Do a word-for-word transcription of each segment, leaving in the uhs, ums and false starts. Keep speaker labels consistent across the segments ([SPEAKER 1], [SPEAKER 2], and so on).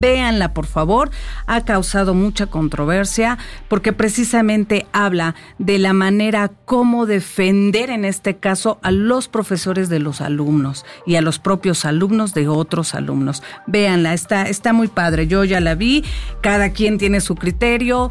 [SPEAKER 1] Véanla, por favor, ha causado mucha controversia porque precisamente habla de la manera cómo defender en este caso a los profesores de los alumnos y a los propios alumnos de otros alumnos. Véanla, está, está muy padre, yo ya la vi, cada quien tiene su criterio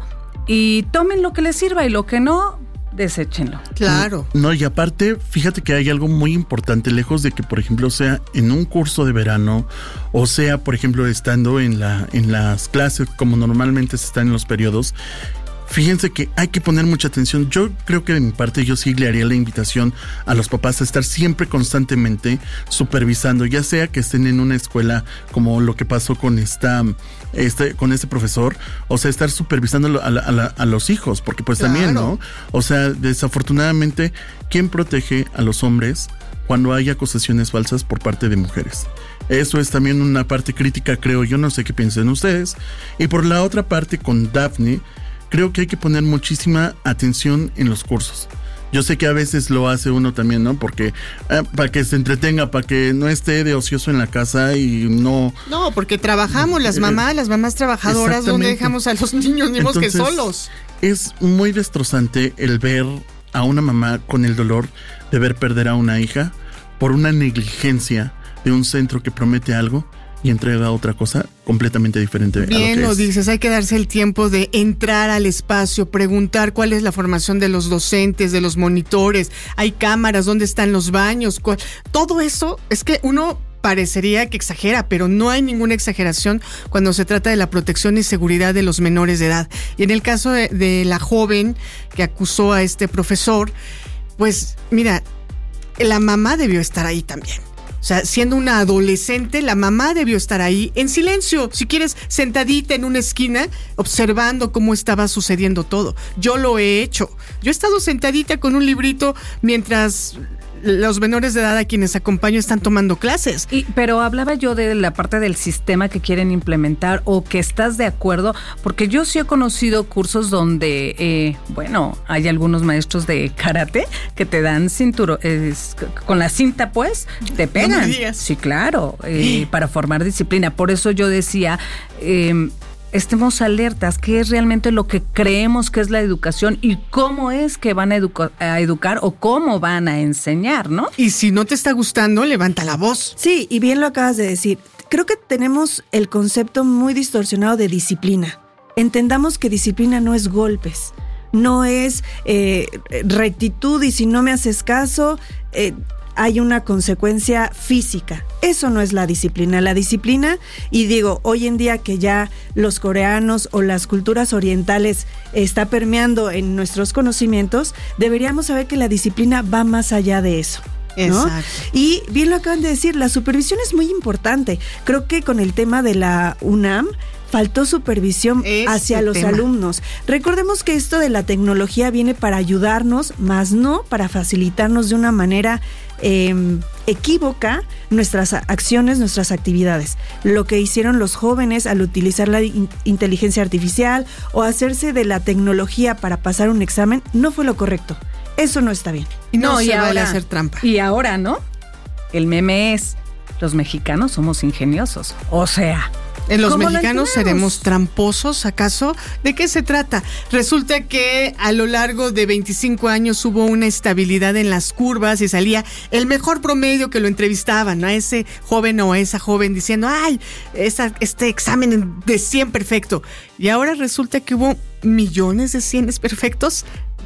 [SPEAKER 1] y tomen lo que les sirva y lo que no, deséchenlo.
[SPEAKER 2] Claro.
[SPEAKER 3] No, y aparte, fíjate que hay algo muy importante, lejos de que, por ejemplo, sea en un curso de verano, o sea, por ejemplo, estando en la, en las clases, como normalmente se está en los periodos. Fíjense que hay que poner mucha atención. Yo creo que de mi parte yo sí le haría la invitación a los papás a estar siempre constantemente supervisando, ya sea que estén en una escuela como lo que pasó con esta, este, con este profesor, o sea, estar supervisando a, la, a, la, a los hijos, porque pues claro. También, ¿no? O sea, desafortunadamente, ¿quién protege a los hombres cuando hay acusaciones falsas por parte de mujeres? Eso es también una parte crítica, creo yo, no sé qué piensen ustedes. Y por la otra parte, con Dafne, creo que hay que poner muchísima atención en los cursos. Yo sé que a veces lo hace uno también, ¿no? Porque eh, para que se entretenga, para que no esté de ocioso en la casa y no...
[SPEAKER 2] No, porque trabajamos las mamás, las mamás trabajadoras, ¿dónde dejamos a los niños ni que solos?
[SPEAKER 3] Es muy destrozante el ver a una mamá con el dolor de ver perder a una hija por una negligencia de un centro que promete algo y entrega otra cosa completamente diferente.
[SPEAKER 2] Bien,
[SPEAKER 3] a lo, que
[SPEAKER 2] lo
[SPEAKER 3] es.
[SPEAKER 2] dices, hay que darse el tiempo de entrar al espacio, preguntar cuál es la formación de los docentes, de los monitores, hay cámaras, dónde están los baños, cuál, todo eso es que uno parecería que exagera, pero no hay ninguna exageración cuando se trata de la protección y seguridad de los menores de edad. Y en el caso de, de la joven que acusó a este profesor, pues mira, la mamá debió estar ahí también. O sea, siendo una adolescente, la mamá debió estar ahí en silencio, si quieres, sentadita en una esquina, observando cómo estaba sucediendo todo. Yo lo he hecho. Yo he estado sentadita con un librito mientras los menores de edad a quienes acompaño están tomando clases.
[SPEAKER 1] Y, pero hablaba yo de la parte del sistema que quieren implementar o que estás de acuerdo, porque yo sí he conocido cursos donde, eh, bueno, hay algunos maestros de karate que te dan cinturón, eh, con la cinta pues, te pegan.
[SPEAKER 2] No me digas.
[SPEAKER 1] Sí, claro, eh, para formar disciplina. Por eso yo decía... Eh, estemos alertas, qué es realmente lo que creemos que es la educación y cómo es que van a, educa- a educar o cómo van a enseñar, ¿no?
[SPEAKER 2] Y si no te está gustando, levanta la voz.
[SPEAKER 4] Sí, y bien lo acabas de decir. Creo que tenemos el concepto muy distorsionado de disciplina. Entendamos que disciplina no es golpes, no es eh, rectitud y si no me haces caso... Eh, hay una consecuencia física. Eso no es la disciplina. La disciplina, y digo, hoy en día que ya los coreanos o las culturas orientales está permeando en nuestros conocimientos, deberíamos saber que la disciplina va más allá de eso, ¿no?
[SPEAKER 2] Exacto.
[SPEAKER 4] Y bien lo acaban de decir, la supervisión es muy importante. Creo que con el tema de la UNAM faltó supervisión
[SPEAKER 2] Ese
[SPEAKER 4] hacia los
[SPEAKER 2] tema.
[SPEAKER 4] alumnos. Recordemos que esto de la tecnología viene para ayudarnos, más no para facilitarnos de una manera eh, equívoca nuestras acciones, nuestras actividades. Lo que hicieron los jóvenes al utilizar la in- inteligencia artificial o hacerse de la tecnología para pasar un examen no fue lo correcto. Eso no está bien.
[SPEAKER 2] Y no,
[SPEAKER 1] No,
[SPEAKER 2] se
[SPEAKER 1] y
[SPEAKER 2] vale
[SPEAKER 1] ahora-
[SPEAKER 2] hacer trampa.
[SPEAKER 1] Y ahora, ¿no? El meme es, los mexicanos somos ingeniosos. O sea...
[SPEAKER 2] ¿En los
[SPEAKER 1] ¿Cómo lo
[SPEAKER 2] mexicanos
[SPEAKER 1] entendemos?
[SPEAKER 2] seremos tramposos, acaso? ¿De qué se trata? Resulta que a lo largo de veinticinco años hubo una estabilidad en las curvas y salía el mejor promedio que lo entrevistaban, ¿no? A ese joven o a esa joven diciendo, ¡ay, esa, este examen de cien perfecto! Y ahora resulta que hubo millones de cienes perfectos.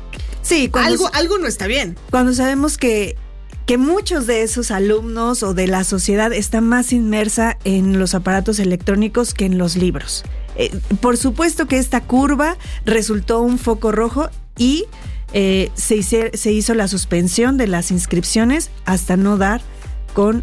[SPEAKER 4] Sí, cuando,
[SPEAKER 2] Algo, algo no está bien.
[SPEAKER 4] cuando sabemos que que muchos de esos alumnos o de la sociedad están más inmersa en los aparatos electrónicos que en los libros. Eh, por supuesto que esta curva resultó un foco rojo y eh, se, hizo, se hizo la suspensión de las inscripciones hasta no dar con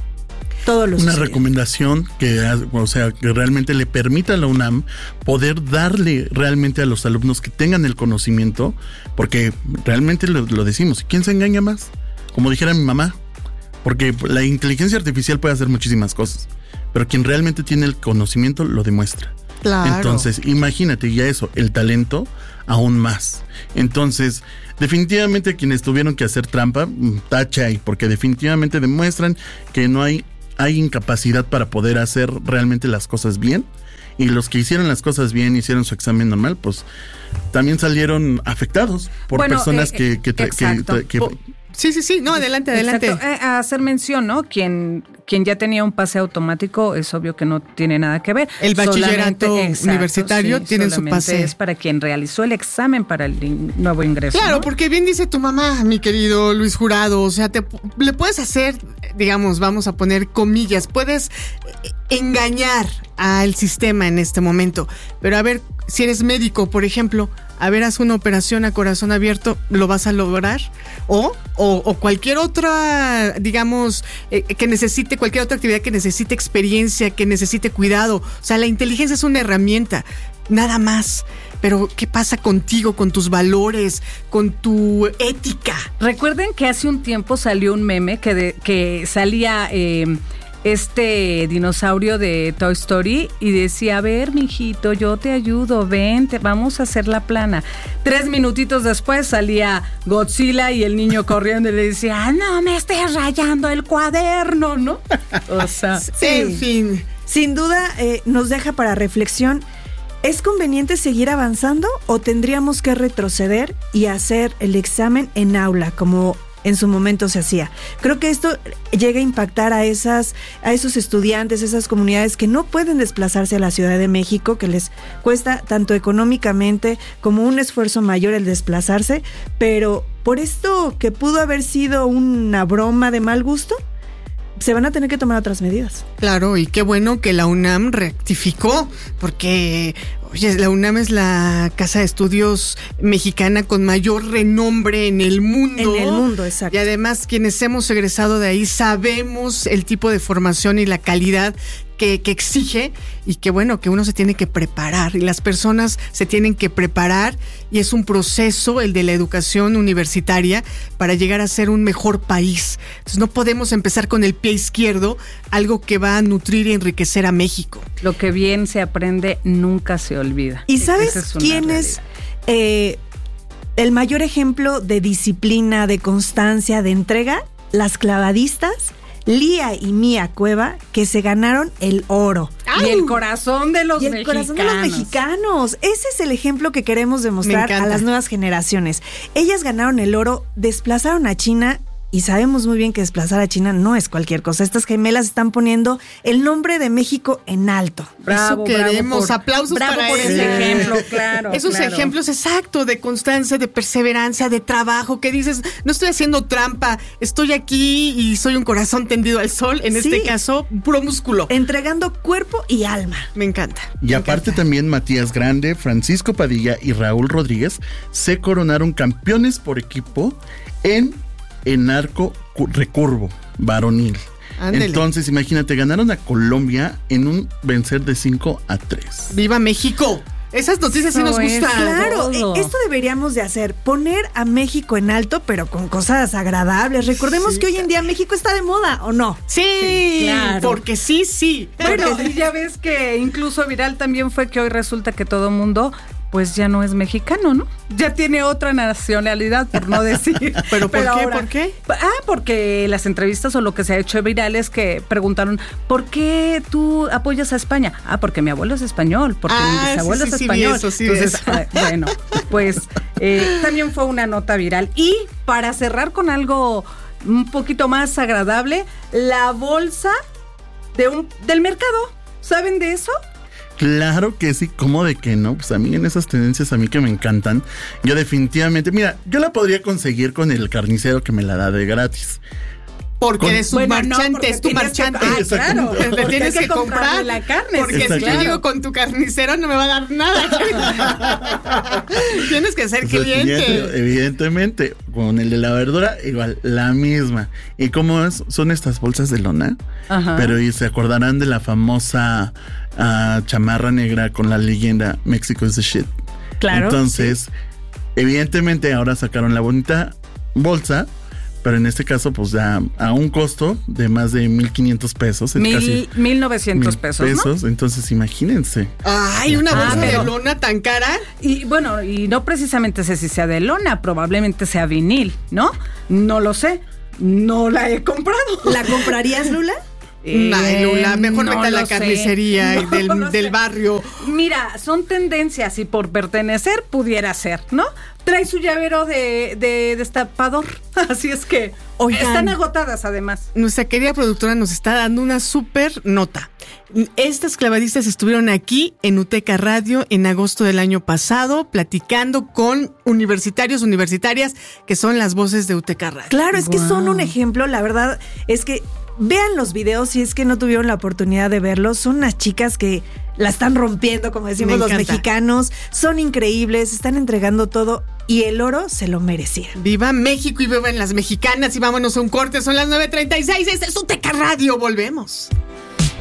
[SPEAKER 4] todos los...
[SPEAKER 3] Una
[SPEAKER 4] sucedido.
[SPEAKER 3] recomendación que, o sea, que realmente le permita a la UNAM poder darle realmente a los alumnos que tengan el conocimiento, porque realmente lo, lo decimos, ¿quién se engaña más? Como dijera mi mamá, porque la inteligencia artificial puede hacer muchísimas cosas, pero quien realmente tiene el conocimiento lo demuestra.
[SPEAKER 2] Claro.
[SPEAKER 3] Entonces, imagínate ya eso, el talento aún más. Entonces, definitivamente quienes tuvieron que hacer trampa, tacha ahí, porque definitivamente demuestran que no hay hay incapacidad para poder hacer realmente las cosas bien. Y los que hicieron las cosas bien, hicieron su examen normal, pues también salieron afectados por bueno, personas eh, que, que, que, que, que
[SPEAKER 2] oh, sí, sí, sí, no, adelante, adelante.
[SPEAKER 1] Eh, a hacer mención, ¿no? Quien, quien ya tenía un pase automático es obvio que no tiene nada que ver.
[SPEAKER 2] El bachillerato exacto, universitario sí, tiene su pase.
[SPEAKER 1] Es para quien realizó el examen para el in- nuevo ingreso.
[SPEAKER 2] Claro,
[SPEAKER 1] ¿no?
[SPEAKER 2] porque bien dice tu mamá, mi querido Luis Jurado, o sea, te, le puedes hacer, digamos, vamos a poner comillas, puedes engañar al sistema en este momento, pero a ver, si eres médico, por ejemplo, a ver, haz una operación a corazón abierto, ¿lo vas a lograr? O, o, o cualquier otra, digamos, eh, que necesite, cualquier otra actividad que necesite experiencia, que necesite cuidado. O sea, la inteligencia es una herramienta, nada más. Pero, ¿qué pasa contigo, con tus valores, con tu ética?
[SPEAKER 1] Recuerden que hace un tiempo salió un meme que, de, que salía... Eh, este dinosaurio de Toy Story y decía, a ver, mijito, yo te ayudo, ven, te, vamos a hacer la plana. Tres minutitos después salía Godzilla y el niño corriendo y le decía, ah, no me estés rayando el cuaderno, ¿no? O sea,
[SPEAKER 2] sí, en fin.
[SPEAKER 4] Sin duda eh, nos deja para reflexión. ¿Es conveniente seguir avanzando o tendríamos que retroceder y hacer el examen en aula como en su momento se hacía? Creo que esto llega a impactar a esas, a esos estudiantes, esas comunidades que no pueden desplazarse a la Ciudad de México, que les cuesta tanto económicamente como un esfuerzo mayor el desplazarse, pero por esto que pudo haber sido una broma de mal gusto, se van a tener que tomar otras medidas.
[SPEAKER 2] Claro, y qué bueno que la UNAM rectificó, porque oye, la UNAM es la casa de estudios mexicana con mayor renombre en el mundo.
[SPEAKER 4] En el mundo, exacto.
[SPEAKER 2] Y además, quienes hemos egresado de ahí sabemos el tipo de formación y la calidad que, que exige, y que bueno, que uno se tiene que preparar y las personas se tienen que preparar, y es un proceso, el de la educación universitaria, para llegar a ser un mejor país. Entonces no podemos empezar con el pie izquierdo, algo que va a nutrir y enriquecer a México.
[SPEAKER 1] Lo que bien se aprende nunca se olvida.
[SPEAKER 4] ¿Y sabes es quién es eh, el mayor ejemplo de disciplina, de constancia, de entrega? Las clavadistas Lía y Mía Cueva, que se ganaron el oro.
[SPEAKER 1] ¡Au! Y el corazón de los
[SPEAKER 4] y el
[SPEAKER 1] mexicanos.
[SPEAKER 4] corazón de los mexicanos. Ese es el ejemplo que queremos demostrar a las nuevas generaciones. Ellas ganaron el oro, desplazaron a China. Y sabemos muy bien que desplazar a China no es cualquier cosa. Estas gemelas están poniendo el nombre de México en alto.
[SPEAKER 2] Bravo, Eso queremos. Por, Aplausos
[SPEAKER 1] bravo
[SPEAKER 2] para
[SPEAKER 1] por ese ejemplo, claro.
[SPEAKER 2] Esos
[SPEAKER 1] claro.
[SPEAKER 2] ejemplos, exacto, de constancia, de perseverancia, de trabajo, que dices, no estoy haciendo trampa, estoy aquí y soy un corazón tendido al sol. En sí. este caso, puro músculo.
[SPEAKER 4] Entregando cuerpo y alma.
[SPEAKER 2] Me encanta.
[SPEAKER 3] Y
[SPEAKER 2] me
[SPEAKER 3] aparte
[SPEAKER 2] encanta.
[SPEAKER 3] También Matías Grande, Francisco Padilla y Raúl Rodríguez se coronaron campeones por equipo en en arco recurvo varonil. Ándele. Entonces, imagínate, ganaron a Colombia en un vencer de cinco a tres.
[SPEAKER 2] ¡Viva México! Esas noticias sí nos gustan.
[SPEAKER 4] Claro, todo. Esto deberíamos de hacer, poner a México en alto, pero con cosas agradables. Recordemos sí. que hoy en día México está de moda, ¿o no?
[SPEAKER 2] Sí, sí claro. Porque sí, sí.
[SPEAKER 1] Bueno, y ya ves que incluso viral también fue que hoy resulta que todo mundo pues ya no es mexicano, ¿no? Ya tiene otra nacionalidad, por no decir.
[SPEAKER 2] ¿Pero por Pero qué? Ahora, ¿Por qué?
[SPEAKER 1] Ah, porque las entrevistas o lo que se ha hecho viral es que preguntaron, ¿por qué tú apoyas a España? Ah, porque mi abuelo es español, porque
[SPEAKER 2] ah,
[SPEAKER 1] mi bisabuelo
[SPEAKER 2] sí,
[SPEAKER 1] es
[SPEAKER 2] sí,
[SPEAKER 1] español.
[SPEAKER 2] Sí, eso, sí,
[SPEAKER 1] Entonces,
[SPEAKER 2] eso.
[SPEAKER 1] ah, bueno, pues eh, también fue una nota viral. Y para cerrar con algo un poquito más agradable, la bolsa de un del mercado. ¿Saben de eso?
[SPEAKER 3] Claro que sí, ¿cómo de que no? Pues a mí en esas tendencias, a mí que me encantan, yo definitivamente, mira, yo la podría conseguir con el carnicero que me la da de gratis.
[SPEAKER 2] Porque con, eres un bueno, marchante, no, es tu marchante.
[SPEAKER 1] Que, ah, claro,
[SPEAKER 2] le tienes que, que comprar
[SPEAKER 1] la carne.
[SPEAKER 2] Porque si yo llego con tu carnicero no me va a dar nada. Tienes que ser pues cliente.
[SPEAKER 3] Evidentemente, con el de la verdura, igual, la misma. ¿Y cómo es? Son estas bolsas de lona. Ajá. Pero y se acordarán de la famosa uh, chamarra negra con la leyenda Mexico is the shit.
[SPEAKER 1] Claro.
[SPEAKER 3] Entonces, sí. evidentemente ahora sacaron la bonita bolsa. Pero en este caso, pues ya a un costo de más de mil quinientos pesos.
[SPEAKER 1] Mil,
[SPEAKER 3] casi
[SPEAKER 1] mil novecientos pesos,
[SPEAKER 3] pesos, ¿no? Entonces, imagínense.
[SPEAKER 2] Ay, una bolsa ah, pero, de lona tan cara.
[SPEAKER 1] Y bueno, y no precisamente sé si sea de lona, probablemente sea vinil, ¿no? No lo sé, no la he comprado.
[SPEAKER 4] ¿La comprarías, Lula?
[SPEAKER 2] Eh, Ay, Lula, mejor
[SPEAKER 1] no
[SPEAKER 2] vete a la
[SPEAKER 1] lo sé.
[SPEAKER 2] carnicería
[SPEAKER 1] No
[SPEAKER 2] del,
[SPEAKER 1] lo
[SPEAKER 2] del
[SPEAKER 1] sé.
[SPEAKER 2] barrio.
[SPEAKER 1] Mira, son tendencias y por pertenecer pudiera ser, ¿no? Trae su llavero de, de destapador, así es que
[SPEAKER 2] Oigan.
[SPEAKER 1] están agotadas además.
[SPEAKER 2] Nuestra querida productora nos está dando una súper nota. Estas clavadistas estuvieron aquí en Uteca Radio en agosto del año pasado, platicando con universitarios, universitarias, que son las voces de Uteca Radio.
[SPEAKER 4] Claro, es
[SPEAKER 1] Wow.
[SPEAKER 4] que son un ejemplo, la verdad es que vean los videos si es que no tuvieron la oportunidad de verlos. Son unas chicas que la están rompiendo, como decimos
[SPEAKER 2] Me
[SPEAKER 4] los
[SPEAKER 2] encanta.
[SPEAKER 4] mexicanos. Son increíbles, están entregando todo y el oro se lo merecían.
[SPEAKER 2] Viva México y vivan las mexicanas y vámonos a un corte. Son las nueve treinta y seis. Este es Uteca Radio. Volvemos.